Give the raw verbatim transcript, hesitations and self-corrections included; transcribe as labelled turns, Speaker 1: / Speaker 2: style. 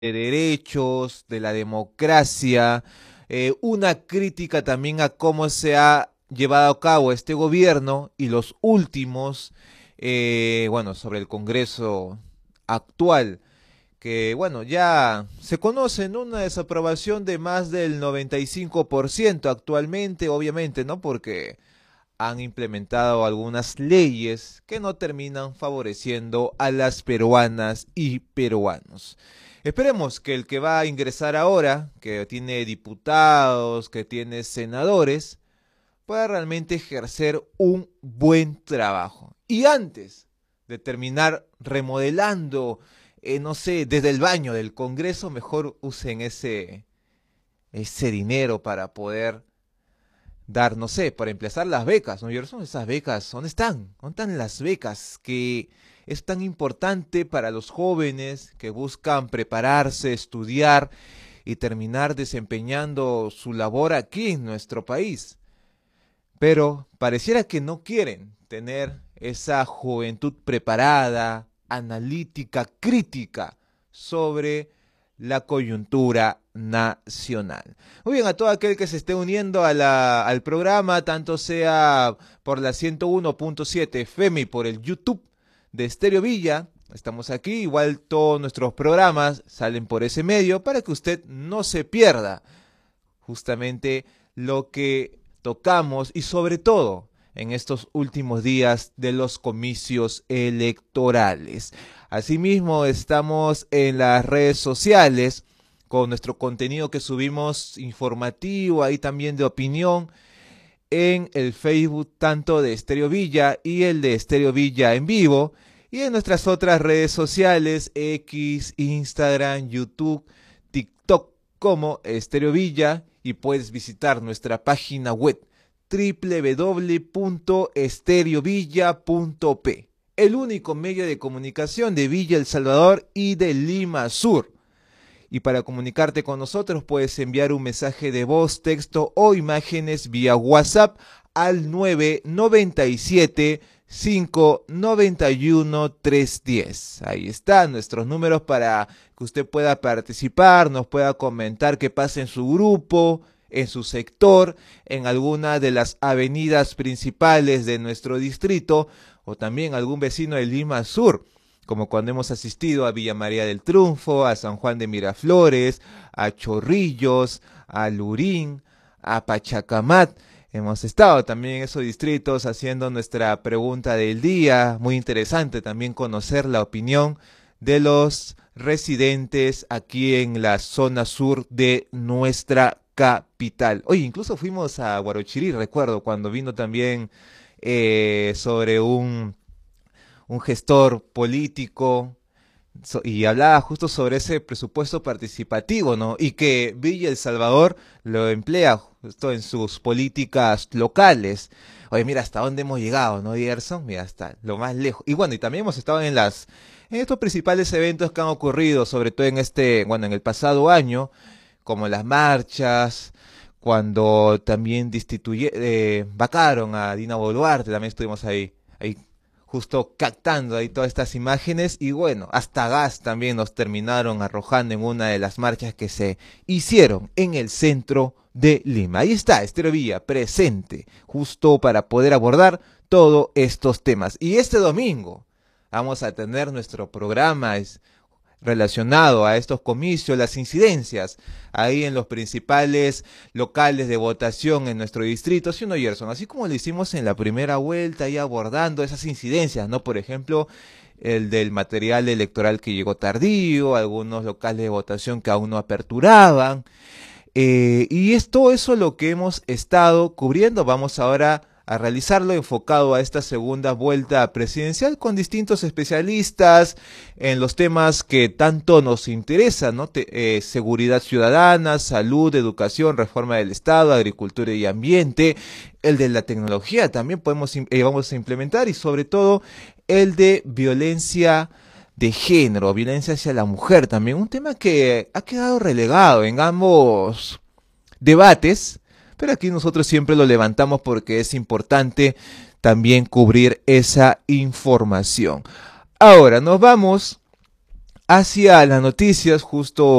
Speaker 1: de derechos, de la democracia, eh, una crítica también a cómo se ha llevado a cabo este gobierno y los últimos, eh, bueno, sobre el Congreso actual, que bueno, ya se conoce, ¿no? Una desaprobación de más del noventa y cinco por ciento actualmente, obviamente, ¿no? Porque han implementado algunas leyes que no terminan favoreciendo a las peruanas y peruanos. Esperemos que el que va a ingresar ahora, que tiene diputados, que tiene senadores, pueda realmente ejercer un buen trabajo. Y antes de terminar remodelando, eh, no sé, desde el baño del Congreso, mejor usen ese, ese dinero para poder dar, no sé, para empezar las becas, ¿no? Gerson, esas becas, ¿dónde están? ¿Dónde están las becas que es tan importante para los jóvenes que buscan prepararse, estudiar y terminar desempeñando su labor aquí en nuestro país? Pero pareciera que no quieren tener esa juventud preparada, analítica, crítica sobre la coyuntura nacional. Muy bien, a todo aquel que se esté uniendo a la, al programa, tanto sea por la ciento uno punto siete F M y por el YouTube de Estéreo Villa, estamos aquí, igual todos nuestros programas salen por ese medio para que usted no se pierda justamente lo que tocamos y sobre todo en estos últimos días de los comicios electorales. Asimismo, estamos en las redes sociales con nuestro contenido que subimos informativo, ahí también de opinión, en el Facebook tanto de Estéreo Villa y el de Estéreo Villa en vivo, y en nuestras otras redes sociales, X, Instagram, YouTube, TikTok, como Estéreo Villa, y puedes visitar nuestra página web doble u doble u doble u punto estereovilla punto pe, el único medio de comunicación de Villa El Salvador y de Lima Sur. Y para comunicarte con nosotros puedes enviar un mensaje de voz, texto o imágenes vía WhatsApp al nueve nueve siete, cinco nueve uno, tres uno cero. Ahí están nuestros números para que usted pueda participar, nos pueda comentar qué pasa en su grupo, en su sector, en alguna de las avenidas principales de nuestro distrito, o también algún vecino de Lima Sur, como cuando hemos asistido a Villa María del Triunfo, a San Juan de Miraflores, a Chorrillos, a Lurín, a Pachacamat. Hemos estado también en esos distritos haciendo nuestra pregunta del día. Muy interesante también conocer la opinión de los residentes aquí en la zona sur de nuestra capital. Oye, incluso fuimos a Guarochirí, recuerdo, cuando vino también eh, sobre un, un gestor político so, y hablaba justo sobre ese presupuesto participativo, ¿no? Y que Villa El Salvador lo emplea justo en sus políticas locales. Oye, mira hasta dónde hemos llegado, ¿no, Gerson? Mira, hasta lo más lejos. Y bueno, y también hemos estado en las en estos principales eventos que han ocurrido, sobre todo en este, bueno, en el pasado año, como las marchas, cuando también destituye, eh, vacaron a Dina Boluarte, también estuvimos ahí, ahí justo captando ahí todas estas imágenes, y bueno, hasta gas también nos terminaron arrojando en una de las marchas que se hicieron en el centro de Lima. Ahí está, Estéreo Villa presente, justo para poder abordar todos estos temas. Y este domingo vamos a tener nuestro programa es, relacionado a estos comicios, las incidencias ahí en los principales locales de votación en nuestro distrito, ¿sí o no, Gerson? Así como lo hicimos en la primera vuelta, y abordando esas incidencias, ¿no? Por ejemplo, el del material electoral que llegó tardío, algunos locales de votación que aún no aperturaban, eh, y es todo eso lo que hemos estado cubriendo. Vamos ahora a realizarlo enfocado a esta segunda vuelta presidencial con distintos especialistas en los temas que tanto nos interesan, ¿no? Te, eh, seguridad ciudadana, salud, educación, reforma del Estado, agricultura y ambiente, el de la tecnología también podemos eh, vamos a implementar, y sobre todo el de violencia de género, violencia hacia la mujer también, un tema que ha quedado relegado en ambos debates, pero aquí nosotros siempre lo levantamos porque es importante también cubrir esa información. Ahora nos vamos hacia las noticias, justo